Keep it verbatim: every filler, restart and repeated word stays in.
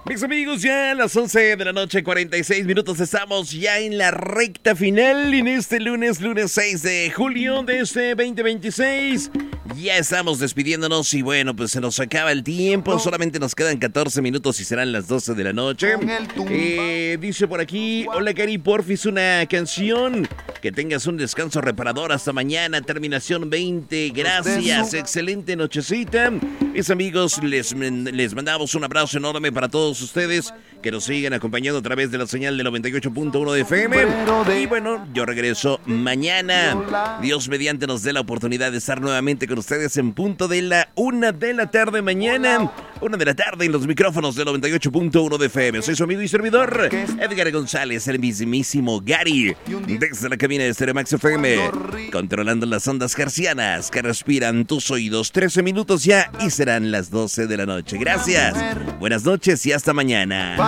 Mis amigos, ya a las once de la noche, cuarenta y seis minutos, estamos ya en la recta final en este lunes, lunes seis de julio de este veinte veintiséis. Ya estamos despidiéndonos y bueno, pues se nos acaba el tiempo, solamente nos quedan catorce minutos y serán las doce de la noche. Eh, dice por aquí, hola Cari, porfis, una canción, que tengas un descanso reparador hasta mañana, terminación veinte, gracias, excelente nochecita. Mis amigos, les, les mandamos un abrazo enorme para todos ustedes que nos siguen acompañando a través de la señal de noventa y ocho punto uno de F M. Y bueno, yo regreso mañana. Dios mediante nos dé la oportunidad de estar nuevamente con ustedes en punto de la una de la tarde mañana. Una de la tarde en los micrófonos de noventa y ocho punto uno de F M. Soy su amigo y servidor, Edgar González, el mismísimo Gary. Desde la cabina de Stereomax F M, controlando las ondas hercianas que respiran tus oídos. trece minutos ya y serán las doce de la noche. Gracias, buenas noches y hasta mañana.